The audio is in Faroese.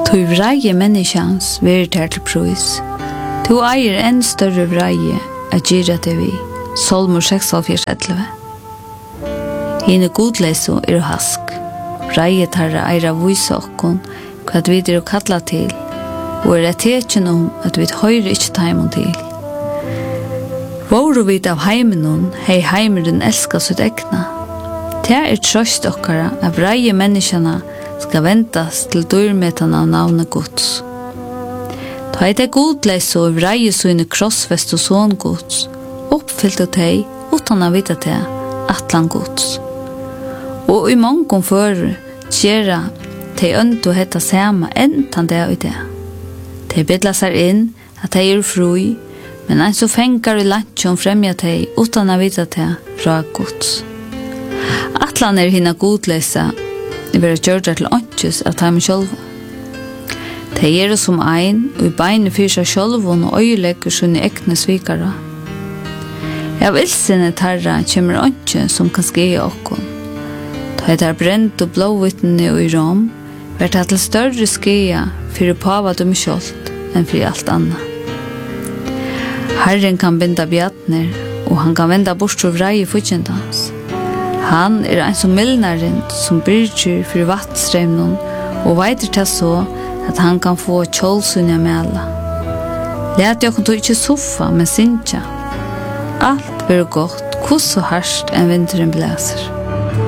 Tu vreie menneskans verit her til prøys. Tu eier en større vreie at gira det vi. Solmur 6:11. Hine godleiso hask. Vreie tarra eira vysa okkon hva vi er kalla til, og tekjen at vi høyre ikkje taimon til. Våru vid av heimenon, hei heimeren elska sitt egna. Det trøst okkara av vreie menneskjana skal ventas til dyrmetan av navnet Guds. Ta det godleis og vreie søyne krossfest og sån Guds, oppfyllt av teg, utan av vita teg, atlan Guds. Og i mongon før tjera teg ønto hetta sama entan det og det. Teg bedla seg inn at teg frui, men ein så fengar i lantjon fremja teg, utan av vita teg, fra Guds. Atlan hina godleisa, det vil gjøre til åndsjus av dem selv. Det som ein, og i beine fyrir seg selv og øyelegger sine ekne svikere. Av ilsene tarra kommer åndsjus som kan skje okkom. Da det brent og blåvittene i Rom, blir det til større skje for pava dem selv enn for alt annet. Herren kan binda bjadner, og han kan venda bort og vreie fortjentans. Han ein som milnaren som byrger for vattstrømnen og veiter til så at han kan få kjølsunja mela. Let jeg kan ikke soffa, men sinja. Alt blir godt, hvordan så harst en vinteren blæser.